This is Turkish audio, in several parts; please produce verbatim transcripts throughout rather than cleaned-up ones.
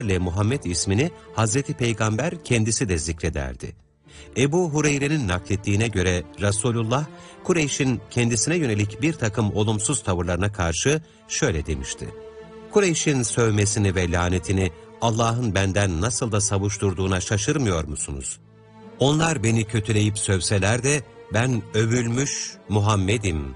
ile Muhammed ismini Hazreti Peygamber kendisi de zikrederdi. Ebu Hureyre'nin naklettiğine göre Resulullah, Kureyş'in kendisine yönelik bir takım olumsuz tavırlarına karşı şöyle demişti: Kureyş'in sövmesini ve lanetini Allah'ın benden nasıl da savuşturduğuna şaşırmıyor musunuz? Onlar beni kötüleyip sövseler de ben övülmüş Muhammed'im.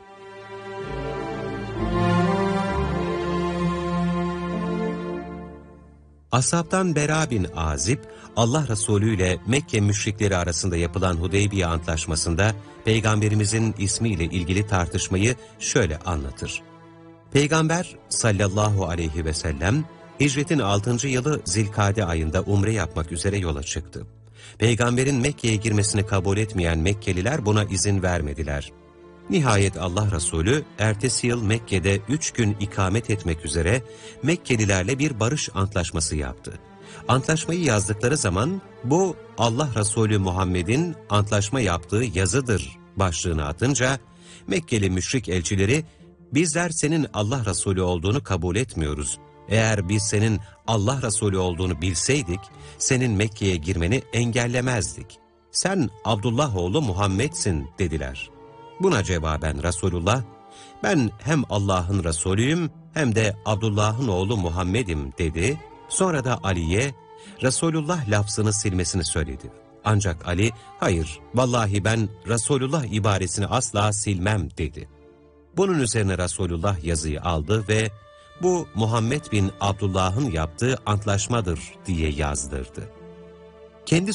Ashabtan Bera bin Azib, Allah Resulü ile Mekke müşrikleri arasında yapılan Hudeybiye Antlaşması'nda Peygamberimizin ismiyle ilgili tartışmayı şöyle anlatır. Peygamber sallallahu aleyhi ve sellem, hicretin altıncı yılı Zilkade ayında umre yapmak üzere yola çıktı. Peygamberin Mekke'ye girmesini kabul etmeyen Mekkeliler buna izin vermediler. Nihayet Allah Resulü ertesi yıl Mekke'de üç gün ikamet etmek üzere Mekkelilerle bir barış antlaşması yaptı. Antlaşmayı yazdıkları zaman bu Allah Resulü Muhammed'in antlaşma yaptığı yazıdır başlığını atınca Mekkeli müşrik elçileri bizler senin Allah Resulü olduğunu kabul etmiyoruz. Eğer biz senin Allah Resulü olduğunu bilseydik senin Mekke'ye girmeni engellemezdik. Sen Abdullah oğlu Muhammed'sin dediler. Buna cevaben Resulullah, ben hem Allah'ın Resulüyüm hem de Abdullah'ın oğlu Muhammed'im dedi. Sonra da Ali'ye Resulullah lafzını silmesini söyledi. Ancak Ali, hayır vallahi ben Resulullah ibaresini asla silmem dedi. Bunun üzerine Resulullah yazıyı aldı ve bu Muhammed bin Abdullah'ın yaptığı antlaşmadır diye yazdırdı. Kendi